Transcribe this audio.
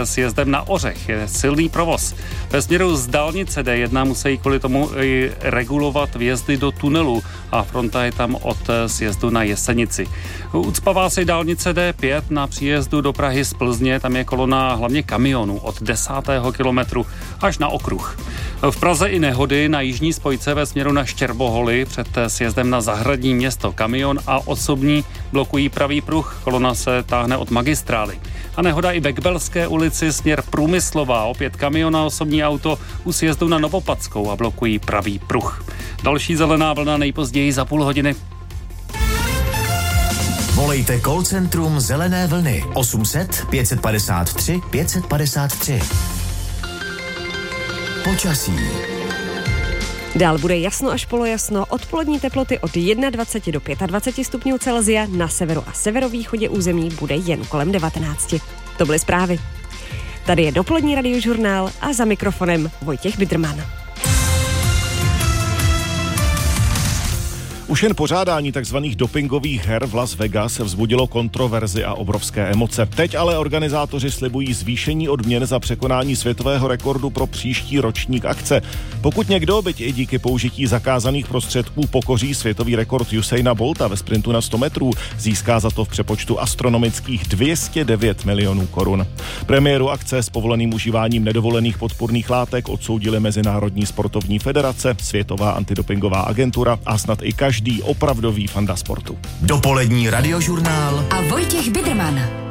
sjezdem na Ořech je silný provoz. Ve směru z dálnice D1 musí kvůli tomu i regulovat vjezdy do tunelu a fronta je tam od sjezdu na Jesenici. Ucpává se dálnice D5 na příjezdu do Prahy z Plzně, tam je kolona hlavně kamionů od 10. kilometru až na okruh. V Praze i nehody na jižní spojce ve směru na Štěrboholy před sjezdem na Zahradní Město. Kamion a osobní blokují pravý pruh, kolona se táhne od magistrály. A nehoda i ve Kbelské ulici směr Průmyslová, opět kamion a osobní auto u sjezdu na Novopadskou a blokují pravý pruh. Další zelená vlna nejpozději za půl hodiny. Volejte call centrum Zelené vlny 800 553 553. Počasí. Dál bude jasno až polojasno, odpolední teploty od 21 do 25 stupňů Celsia, na severu a severovýchodě území bude jen kolem 19. To byly zprávy. Tady je dopolední radiožurnál a za mikrofonem Vojtěch Bidrman. Už jen pořádání takzvaných dopingových her v Las Vegas vzbudilo kontroverzi a obrovské emoce. Teď ale organizátoři slibují zvýšení odměn za překonání světového rekordu pro příští ročník akce. Pokud někdo, byť i díky použití zakázaných prostředků, pokoří světový rekord Usaina Bolta ve sprintu na 100 metrů, získá za to v přepočtu astronomických 209 milionů korun. Premiéru akce s povoleným užíváním nedovolených podpůrných látek odsoudili Mezinárodní sportovní federace, Světová antidopingová agentura a snad i každý opravdový fanda sportu. Dopolední radiožurnál a Vojtěch Bidrman.